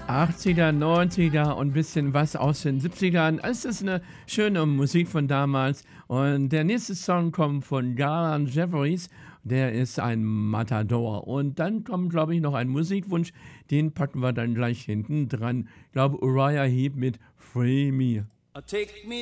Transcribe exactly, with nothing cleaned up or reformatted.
achtziger, neunziger und ein bisschen was aus den siebzigern. Es ist eine schöne Musik von damals. Und der nächste Song kommt von Garland Jeffries. Der ist ein Matador. Und dann kommt, glaube ich, noch ein Musikwunsch. Den packen wir dann gleich hinten dran. Ich glaube, Uriah Heep mit Free Me. Take me